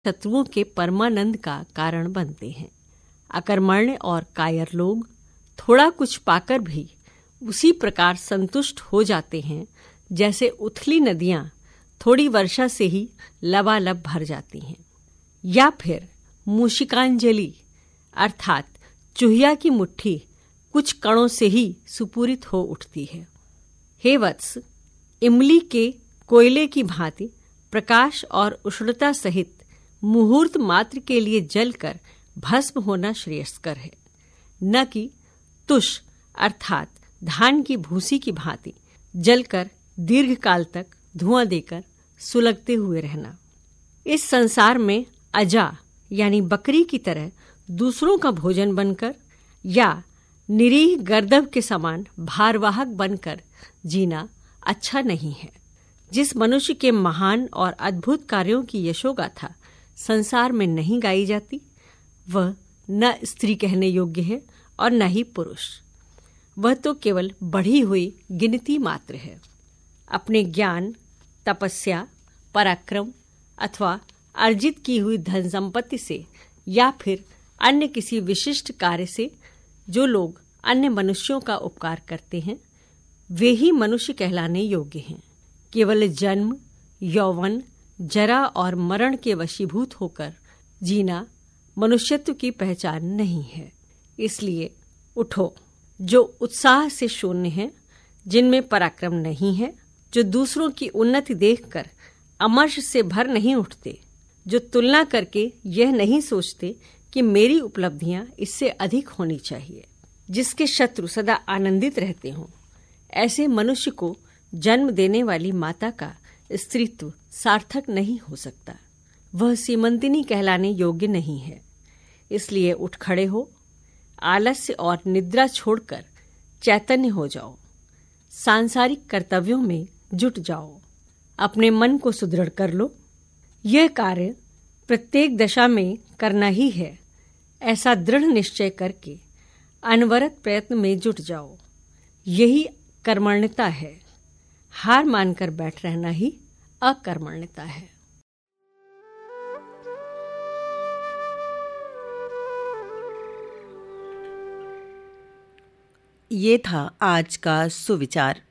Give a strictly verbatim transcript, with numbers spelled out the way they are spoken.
शत्रुओं के परमानंद का कारण बनते हैं। अकर्मण्य और कायर लोग थोड़ा कुछ पाकर भी उसी प्रकार संतुष्ट हो जाते हैं जैसे उथली नदियां थोड़ी वर्षा से ही लबालब भर जाती हैं। या फिर मूषिकांजलि अर्थात चूहिया की मुट्ठी कुछ कणों से ही सुपूरित हो उठती है। हे वत्स, इमली के कोयले की भांति प्रकाश और उष्णता सहित मुहूर्त मात्र के लिए जलकर भस्म होना श्रेयस्कर है, न कि तुष अर्थात धान की भूसी की भांति जलकर दीर्घ काल तक धुआं देकर सुलगते हुए रहना। इस संसार में अजा यानी बकरी की तरह दूसरों का भोजन बनकर या निरीह गर्दभ के समान भारवाहक बनकर जीना अच्छा नहीं है। जिस मनुष्य के महान और अद्भुत कार्यों की यशोगाथा संसार में नहीं गाई जाती, वह न स्त्री कहने योग्य है और न ही पुरुष। वह तो केवल बढ़ी हुई गिनती मात्र है। अपने ज्ञान, तपस्या, पराक्रम अथवा अर्जित की हुई धन संपत्ति से या फिर अन्य किसी विशिष्ट कार्य से जो लोग अन्य मनुष्यों का उपकार करते हैं, वे ही मनुष्य कहलाने योग्य हैं। केवल जन्म, यौवन, जरा और मरण के वशीभूत होकर जीना मनुष्यत्व की पहचान नहीं है। इसलिए उठो, जो उत्साह से शून्य हैं, जिनमें पराक्रम नहीं है, जो दूसरों की उन्नति देखकर अमर्ष से भर नहीं उठते, जो तुलना करके यह नहीं सोचते कि मेरी उपलब्धियां इससे अधिक होनी चाहिए, जिसके शत्रु सदा आनंदित रहते हों, ऐसे मनुष्य को जन्म देने वाली माता का स्त्रीत्व सार्थक नहीं हो सकता। वह सीमंतिनी कहलाने योग्य नहीं है। इसलिए उठ खड़े हो, आलस्य और निद्रा छोड़कर चैतन्य हो जाओ, सांसारिक कर्तव्यों में जुट जाओ, अपने मन को सुदृढ़ कर लो। यह कार्य प्रत्येक दशा में करना ही है, ऐसा दृढ़ निश्चय करके अनवरत प्रयत्न में जुट जाओ। यही कर्मण्यता है। हार मानकर बैठ रहना ही अकर्मण्यता है। ये था आज का सुविचार।